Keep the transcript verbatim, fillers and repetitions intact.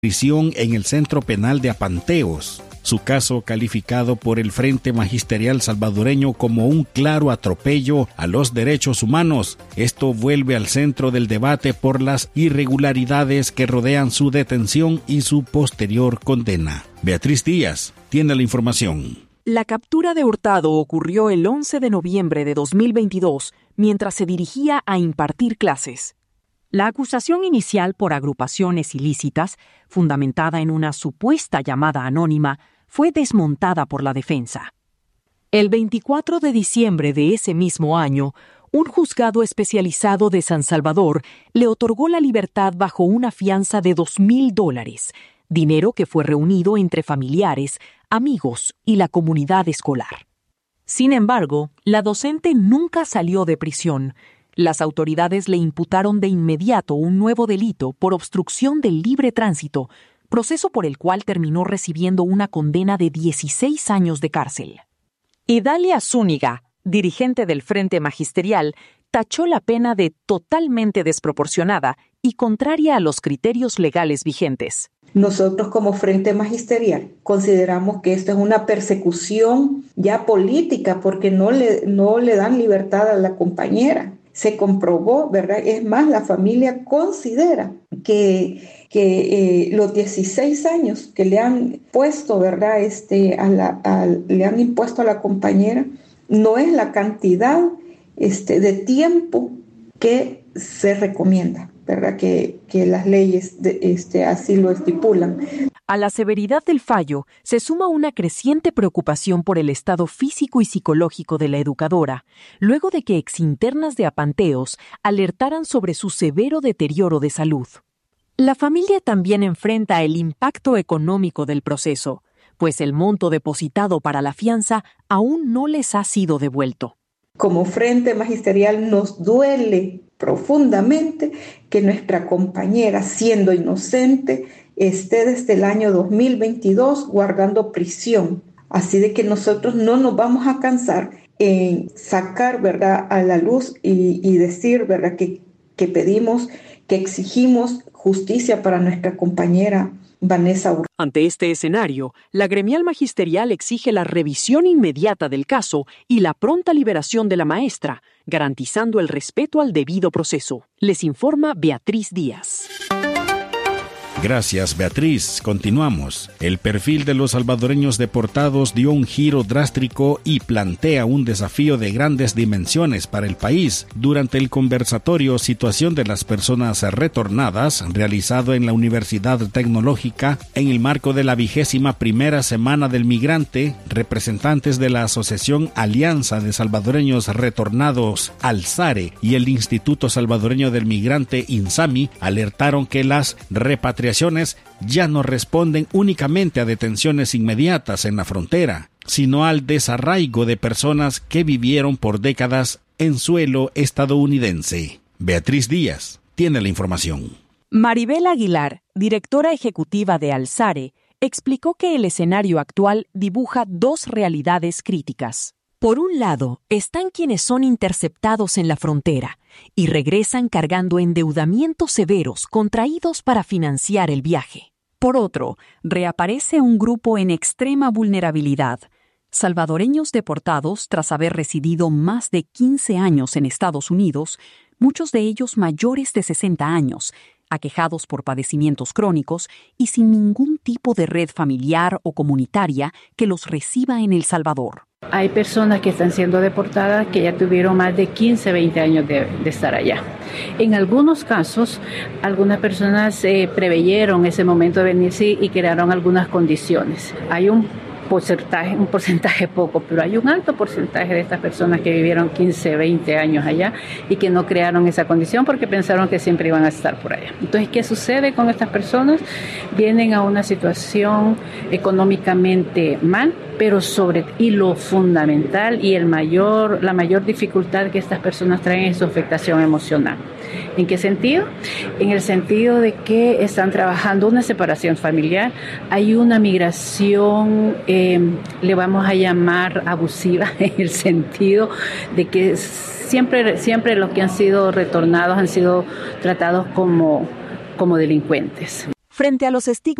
prisión en el Centro Penal de Apanteos. Su caso, calificado por el Frente Magisterial Salvadoreño como un claro atropello a los derechos humanos. Esto vuelve al centro del debate por las irregularidades que rodean su detención y su posterior condena. Beatriz Díaz tiene la información. La captura de Hurtado ocurrió el once de noviembre de dos mil veintidós, mientras se dirigía a impartir clases. La acusación inicial por agrupaciones ilícitas, fundamentada en una supuesta llamada anónima, fue desmontada por la defensa. El veinticuatro de diciembre de ese mismo año, un juzgado especializado de San Salvador le otorgó la libertad bajo una fianza de dos mil dólares, dinero que fue reunido entre familiares, amigos y la comunidad escolar. Sin embargo, la docente nunca salió de prisión. Las autoridades le imputaron de inmediato un nuevo delito por obstrucción del libre tránsito, proceso por el cual terminó recibiendo una condena de dieciséis años de cárcel. Idalia Zúñiga, dirigente del Frente Magisterial, tachó la pena de totalmente desproporcionada y contraria a los criterios legales vigentes. Nosotros como Frente Magisterial consideramos que esto es una persecución ya política porque no le, no le dan libertad a la compañera. Se comprobó, ¿verdad? Es más, la familia considera que, que eh, los dieciséis años que le han puesto, ¿verdad? Este, a la, a, le han impuesto a la compañera no es la cantidad este, de tiempo que se recomienda, ¿verdad? Que, que las leyes de, este, así lo estipulan. A la severidad del fallo se suma una creciente preocupación por el estado físico y psicológico de la educadora, luego de que exinternas de Apanteos alertaran sobre su severo deterioro de salud. La familia también enfrenta el impacto económico del proceso, pues el monto depositado para la fianza aún no les ha sido devuelto. Como Frente Magisterial nos duele profundamente que nuestra compañera, siendo inocente, esté desde el año dos mil veintidós guardando prisión. Así de que nosotros no nos vamos a cansar en sacar, ¿verdad?, a la luz y, y decir, ¿verdad?, que, que pedimos, que exigimos justicia para nuestra compañera Vanessa Hurtado. Ante este escenario, la gremial magisterial exige la revisión inmediata del caso y la pronta liberación de la maestra, garantizando el respeto al debido proceso. Les informa Beatriz Díaz. Gracias, Beatriz. Continuamos. El perfil de los salvadoreños deportados dio un giro drástico y plantea un desafío de grandes dimensiones para el país. Durante el conversatorio Situación de las Personas Retornadas, realizado en la Universidad Tecnológica, en el marco de la vigésima primera Semana del Migrante, representantes de la Asociación Alianza de Salvadoreños Retornados, ALSARE, y el Instituto Salvadoreño del Migrante, INSAMI, alertaron que las repatriaciones ya no responden únicamente a detenciones inmediatas en la frontera, sino al desarraigo de personas que vivieron por décadas en suelo estadounidense. Beatriz Díaz tiene la información. Maribel Aguilar, directora ejecutiva de ALSARE, explicó que el escenario actual dibuja dos realidades críticas. Por un lado, están quienes son interceptados en la frontera y regresan cargando endeudamientos severos contraídos para financiar el viaje. Por otro, reaparece un grupo en extrema vulnerabilidad, salvadoreños deportados tras haber residido más de quince años en Estados Unidos, muchos de ellos mayores de sesenta años, aquejados por padecimientos crónicos y sin ningún tipo de red familiar o comunitaria que los reciba en El Salvador. Hay personas que están siendo deportadas que ya tuvieron más de quince, veinte años de, de estar allá. En algunos casos, algunas personas eh, preveyeron ese momento de venirse y crearon algunas condiciones. Hay un porcentaje, un porcentaje poco, pero hay un alto porcentaje de estas personas que vivieron quince, veinte años allá y que no crearon esa condición porque pensaron que siempre iban a estar por allá. Entonces, ¿qué sucede con estas personas? Vienen a una situación económicamente mal, pero sobre y lo fundamental y el mayor, la mayor dificultad que estas personas traen es su afectación emocional. ¿En qué sentido? En el sentido de que están trabajando una separación familiar, hay una migración, eh, le vamos a llamar abusiva, en el sentido de que siempre, siempre los que han sido retornados han sido tratados como, como delincuentes. Frente a los estigmas